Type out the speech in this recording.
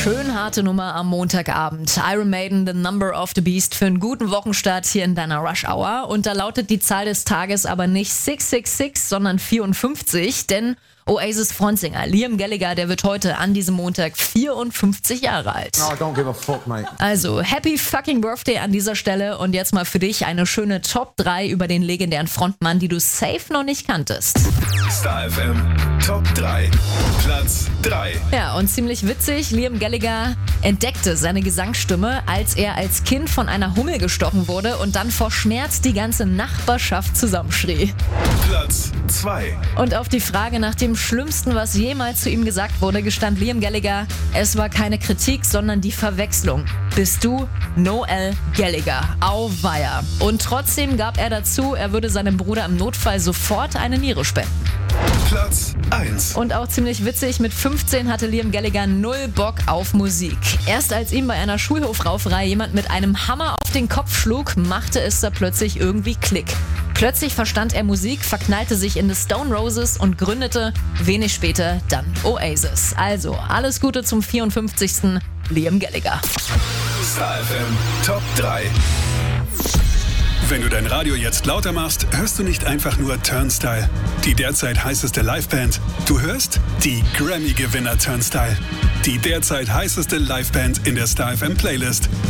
Schön harte Nummer am Montagabend. Iron Maiden, The Number of the Beast für einen guten Wochenstart hier in deiner Rush Hour. Und da lautet die Zahl des Tages aber nicht 666, sondern 54, denn Oasis-Frontsänger Liam Gallagher, der wird heute an diesem Montag 54 Jahre alt. No, I don't give a fuck, mate. Also, happy fucking Birthday an dieser Stelle und jetzt mal für dich eine schöne Top 3 über den legendären Frontmann, die du safe noch nicht kanntest. Star FM Top 3. Platz 3. Ja, und ziemlich witzig, Liam Gallagher entdeckte seine Gesangsstimme, als er als Kind von einer Hummel gestochen wurde und dann vor Schmerz die ganze Nachbarschaft zusammenschrie. Platz 2. Und auf die Frage nach dem Schlimmsten, was jemals zu ihm gesagt wurde, gestand Liam Gallagher, es war keine Kritik, sondern die Verwechslung. Bist du Noel Gallagher? Auweia. Und trotzdem gab er dazu, er würde seinem Bruder im Notfall sofort eine Niere spenden. Platz 1. Und auch ziemlich witzig, mit 15 hatte Liam Gallagher null Bock auf Musik. Erst als ihm bei einer Schulhofrauferei jemand mit einem Hammer auf den Kopf schlug, machte es da plötzlich irgendwie Klick. Plötzlich verstand er Musik, verknallte sich in The Stone Roses und gründete wenig später dann Oasis. Also alles Gute zum 54. Liam Gallagher. Star FM Top 3. Wenn du dein Radio jetzt lauter machst, hörst du nicht einfach nur Turnstile, die derzeit heißeste Liveband. Du hörst die Grammy-Gewinner Turnstile, die derzeit heißeste Liveband in der Star FM Playlist.